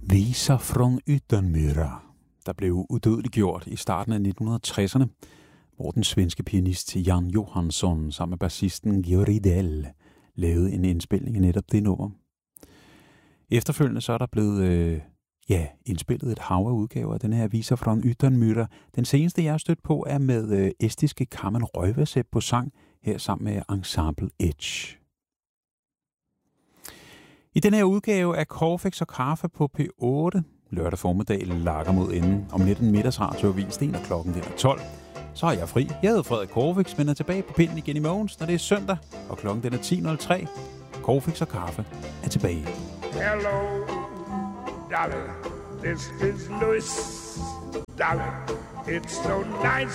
Viser från Yttermyra, der blev udødeliggjort i starten af 1960'erne, hvor den svenske pianist Jan Johansson sammen med bassisten Georg Ridell lavede en indspilning af netop det nummer. Efterfølgende så er der blevet indspillet et hav af udgaver af den her Viser från Yttermyra. Den seneste, jeg har stødt på, er med estiske Carmen Røjvasep på sang, her sammen med Ensemble Edge. I den her udgave af Corfix og Kaffe på P8, lørdag formiddag lakker mod enden. Om lidt en middagsradioavis, og klokken den er 12. Så har jeg fri. Jeg hedder Frederik Corfix, men er tilbage på pinden igen i morgen, når det er søndag, og klokken den er 10.03. Corfix og Kaffe er tilbage. Hello, darling, this is Louis, darling. It's so nice